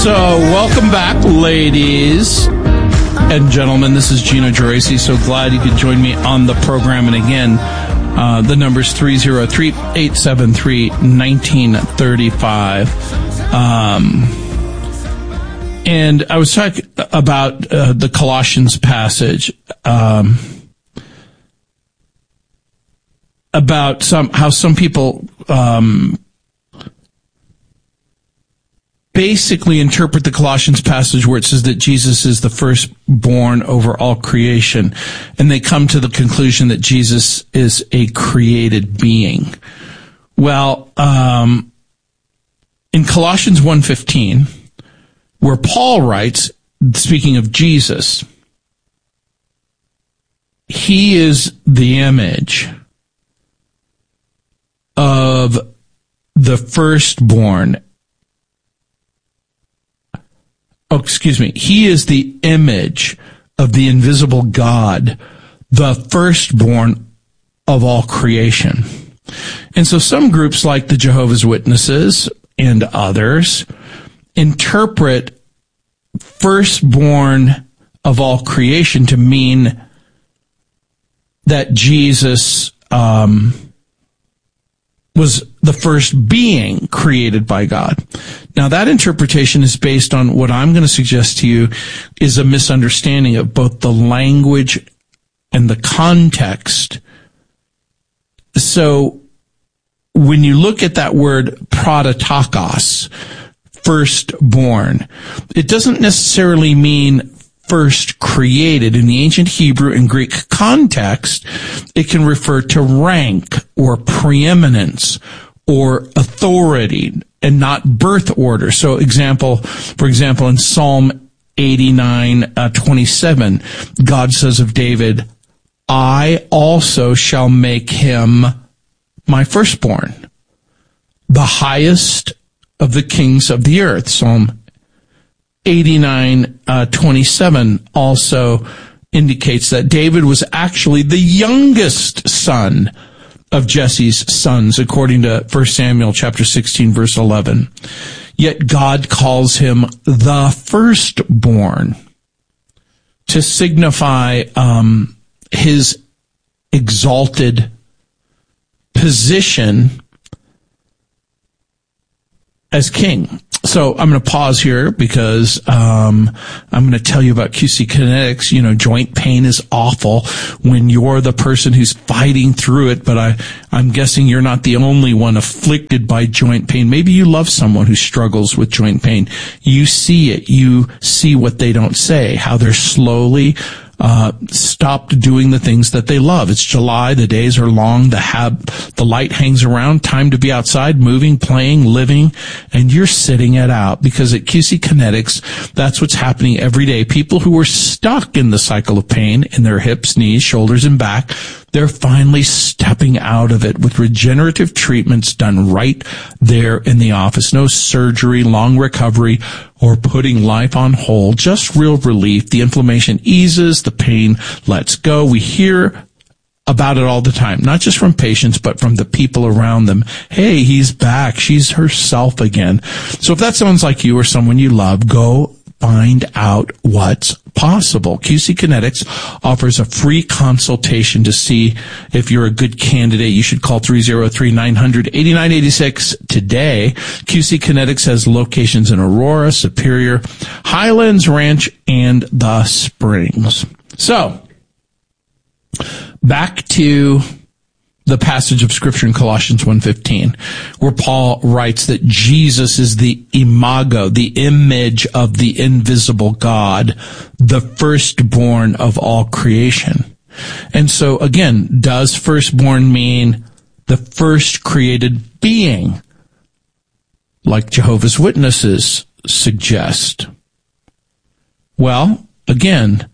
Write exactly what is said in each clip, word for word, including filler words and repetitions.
So, welcome back, ladies and gentlemen. This is Gino Geraci. So glad you could join me on the program. And again, uh, the number is three oh three, eight seven three, one nine three five. Um, and I was talking about uh, the Colossians passage, um, about some how some people um basically interpret the Colossians passage where it says that Jesus is the firstborn over all creation, and they come to the conclusion that Jesus is a created being. Well, um, in Colossians one fifteen, where Paul writes, speaking of Jesus, he is the image of the firstborn. Oh, excuse me. He is the image of the invisible God, the firstborn of all creation. And so some groups like the Jehovah's Witnesses and others interpret firstborn of all creation to mean that Jesus um, was the first being created by God. Now, that interpretation is based on what I'm going to suggest to you is a misunderstanding of both the language and the context. So, when you look at that word prototokos, firstborn, it doesn't necessarily mean first created. In the ancient Hebrew and Greek context, it can refer to rank or preeminence or authority and not birth order. So example, for example, in Psalm eighty-nine, uh, twenty-seven, God says of David, I also shall make him my firstborn, the highest of the kings of the earth. Psalm eighty-nine, uh, twenty-seven also indicates that David was actually the youngest son of Jesse's sons, according to First Samuel chapter sixteen, verse eleven. Yet God calls him the firstborn to signify um, his exalted position as king. So I'm going to pause here because um I'm going to tell you about Q C Kinetics. You know, joint pain is awful when you're the person who's fighting through it, but I, I'm guessing you're not the only one afflicted by joint pain. Maybe you love someone who struggles with joint pain. You see it. You see what they don't say, how they're slowly uh stopped doing the things that they love. It's July, the days are long, the hab, the light hangs around, time to be outside, moving, playing, living, and you're sitting it out because at Q C Kinetics, that's what's happening every day. People who are stuck in the cycle of pain in their hips, knees, shoulders, and back, they're finally stepping out of it with regenerative treatments done right there in the office. No surgery, long recovery, or putting life on hold, just real relief. The inflammation eases, the pain lets go. We hear about it all the time, not just from patients, but from the people around them. Hey, he's back. She's herself again. So if that sounds like you or someone you love, go find out what's possible. Q C Kinetics offers a free consultation to see if you're a good candidate. You should call three oh three, nine hundred, eighty-nine eighty-six today. Q C Kinetics has locations in Aurora, Superior, Highlands Ranch, and the Springs. So, back to the passage of Scripture in Colossians one fifteen, where Paul writes that Jesus is the imago, the image of the invisible God, the firstborn of all creation. And so, again, does firstborn mean the first created being, like Jehovah's Witnesses suggest? Well, again,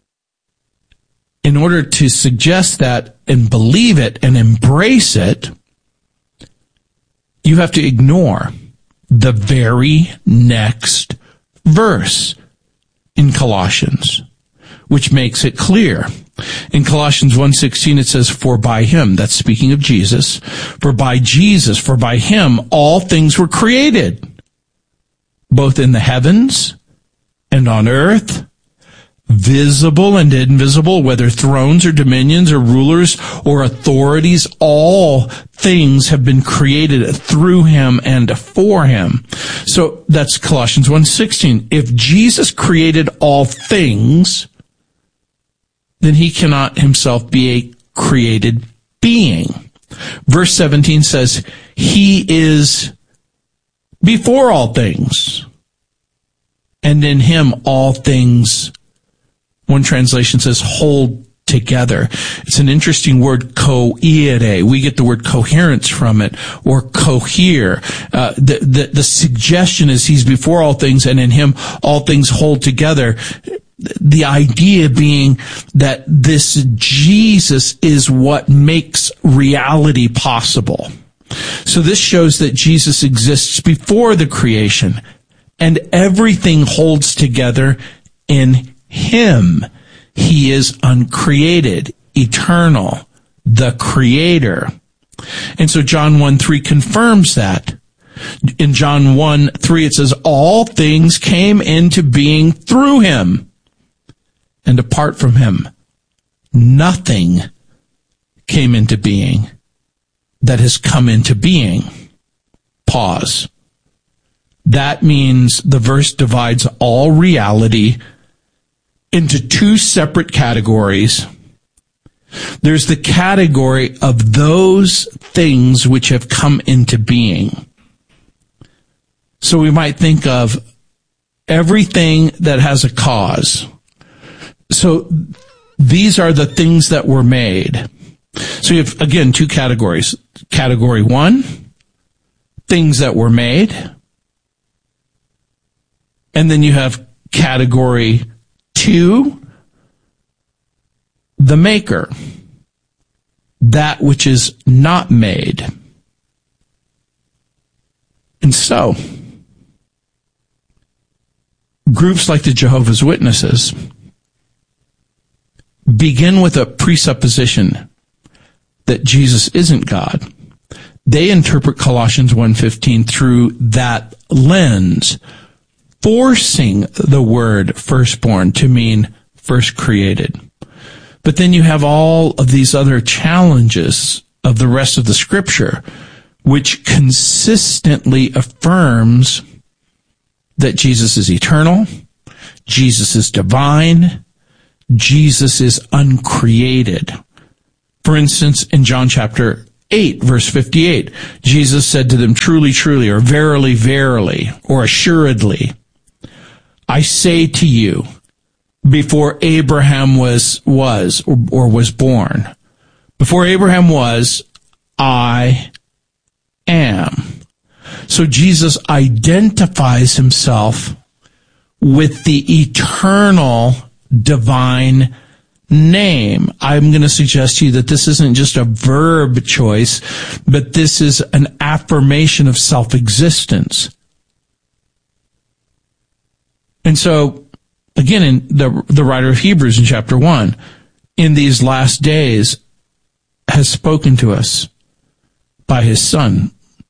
in order to suggest that and believe it and embrace it, you have to ignore the very next verse in Colossians, which makes it clear. In Colossians one sixteen, it says, for by him, that's speaking of Jesus, for by Jesus, for by him, all things were created. both in the heavens and on earth, visible and invisible, whether thrones or dominions or rulers or authorities, all things have been created through him and for him. So that's Colossians one sixteen. If Jesus created all things, then he cannot himself be a created being. Verse seventeen says, he is before all things, and in him all things, one translation says, hold together. It's an interesting word, coere. We get the word coherence from it, or cohere. Uh, the, the, the suggestion is he's before all things, and in him all things hold together. The idea being that this Jesus is what makes reality possible. So this shows that Jesus exists before the creation, and everything holds together in him. He is uncreated, eternal, the creator. And so John one three confirms that. In John one three, it says, all things came into being through him, and apart from him, nothing came into being that has come into being. Pause. That means the verse divides all reality into two separate categories. There's the category of those things which have come into being. So we might think of everything that has a cause. So these are the things that were made. So you have, again, two categories. Category one, things that were made. And then you have category two, the maker, that which is not made. And so, groups like the Jehovah's Witnesses begin with a presupposition that Jesus isn't God. They interpret Colossians one fifteen through that lens, forcing the word firstborn to mean first created. But then you have all of these other challenges of the rest of the scripture, which consistently affirms that Jesus is eternal, Jesus is divine, Jesus is uncreated. For instance, in John chapter eight, verse fifty-eight, Jesus said to them, truly, truly, or verily, verily, or assuredly, I say to you, before Abraham was, was, or, or was born, before Abraham was, I am. So Jesus identifies himself with the eternal divine name. I'm going to suggest to you that this isn't just a verb choice, but this is an affirmation of self-existence. And so, again, in the, the writer of Hebrews in chapter one, in these last days, has spoken to us by his Son.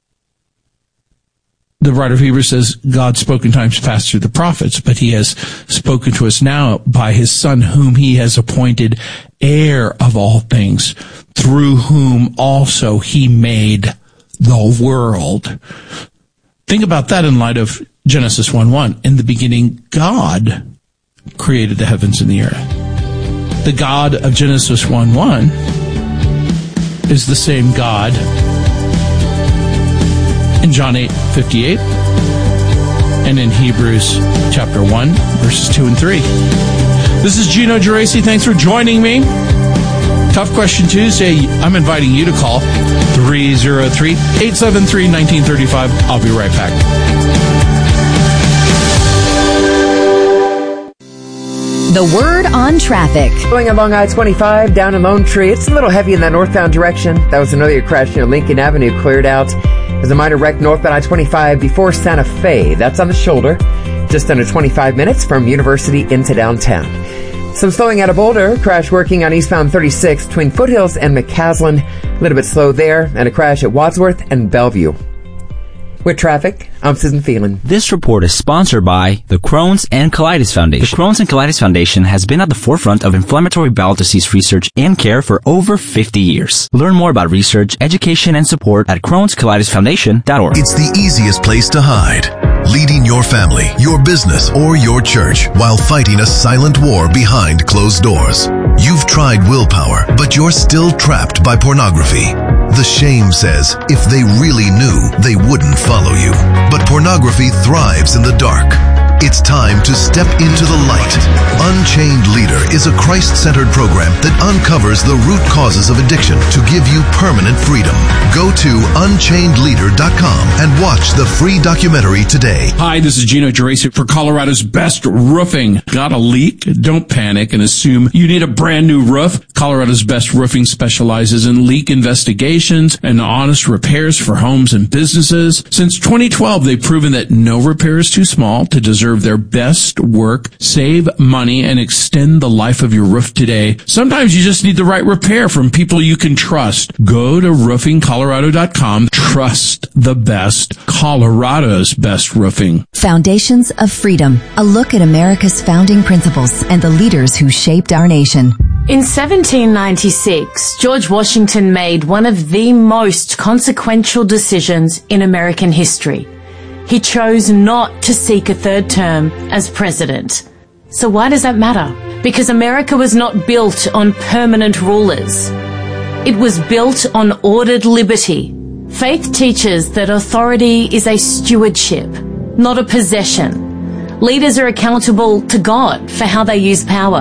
The writer of Hebrews says, God spoke in times past through the prophets, but he has spoken to us now by his Son, whom he has appointed heir of all things, through whom also he made the world. Think about that in light of Genesis one one. In the beginning, God created the heavens and the earth. The God of Genesis one one is the same God in John eight fifty-eight and in Hebrews chapter one, verses two and three. This is Gino Geraci. Thanks for joining me. Tough Question Tuesday. I'm inviting you to call three oh three, eight seven three, one nine three five. I'll be right back. The Word on Traffic. Going along I twenty-five down in Lone Tree. It's a little heavy in that northbound direction. That was an earlier crash near Lincoln Avenue, cleared out. There's a minor wreck northbound I twenty-five before Santa Fe. That's on the shoulder. Just under twenty-five minutes from University into downtown. Some slowing out of Boulder. Crash working on eastbound thirty-six between Foothills and McCaslin. A little bit slow there. And a crash at Wadsworth and Bellevue. With traffic, I'm Susan Phelan. This report is sponsored by the Crohn's and Colitis Foundation. The Crohn's and Colitis Foundation has been at the forefront of inflammatory bowel disease research and care for over fifty years. Learn more about research, education, and support at crohns colitis foundation dot org. It's the easiest place to hide. Leading your family, your business, or your church while fighting a silent war behind closed doors. You've tried willpower, but you're still trapped by pornography. The shame says if they really knew, they wouldn't follow you. But pornography thrives in the dark. It's time to step into the light. Unchained Leader is a Christ-centered program that uncovers the root causes of addiction to give you permanent freedom. Go to unchained leader dot com and watch the free documentary today. Hi, this is Gino Geraci for Colorado's Best Roofing. Got a leak? Don't panic and assume you need a brand new roof. Colorado's Best Roofing specializes in leak investigations and honest repairs for homes and businesses. Since twenty twelve, they've proven that no repair is too small to deserve their best work. Save money and extend the life of your roof today. Sometimes you just need the right repair from people you can trust. Go to roofing colorado dot com. Trust the best. Colorado's Best Roofing. Foundations of Freedom. A look at America's founding principles and the leaders who shaped our nation. In seventeen ninety-six, George Washington made one of the most consequential decisions in American history. He chose not to seek a third term as president. So why does that matter? Because America was not built on permanent rulers. It was built on ordered liberty. Faith teaches that authority is a stewardship, not a possession. Leaders are accountable to God for how they use power.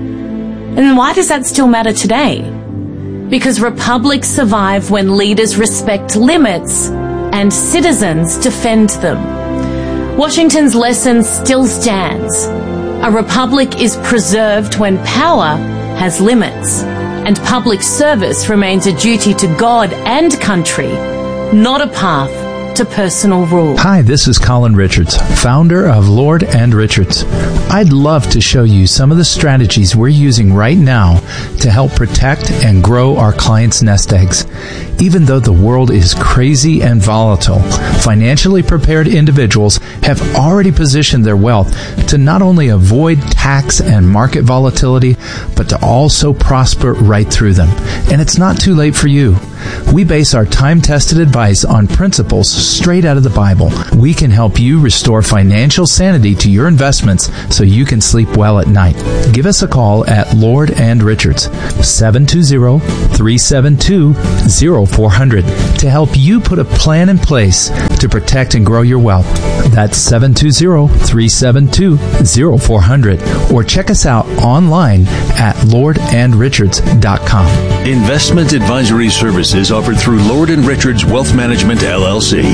And why does that still matter today? Because republics survive when leaders respect limits and citizens defend them. Washington's lesson still stands. A republic is preserved when power has limits, and public service remains a duty to God and country, not a path to personal rule. Hi, this is Colin Richards, founder of Lord and Richards. I'd love to show you some of the strategies we're using right now to help protect and grow our clients' nest eggs. Even though the world is crazy and volatile, financially prepared individuals have already positioned their wealth to not only avoid tax and market volatility, but to also prosper right through them. And it's not too late for you. We base our time-tested advice on principles straight out of the Bible. We can help you restore financial sanity to your investments so you can sleep well at night. Give us a call at Lord and Richards, seven two zero, three seven two, zero four zero zero to help you put a plan in place to protect and grow your wealth. That's seven two zero, three seven two, zero four zero zero, or check us out online at lord and richards dot com. Investment advisory services offered through Lord and Richards Wealth Management, L L C.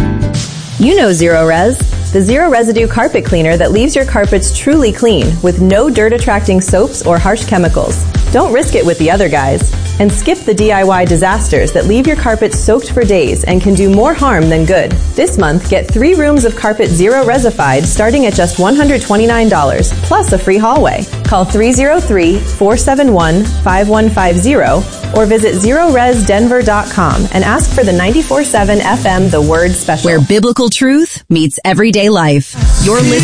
You know Zero Res, the zero residue carpet cleaner that leaves your carpets truly clean with no dirt-attracting soaps or harsh chemicals. Don't risk it with the other guys. And skip the D I Y disasters that leave your carpet soaked for days and can do more harm than good. This month, get three rooms of carpet Zero Resified starting at just one hundred twenty-nine dollars, plus a free hallway. Call three oh three, four seven one, five one five zero or visit zero res denver dot com and ask for the ninety-four point seven F M The Word Special. Where biblical truth meets everyday life. You're listening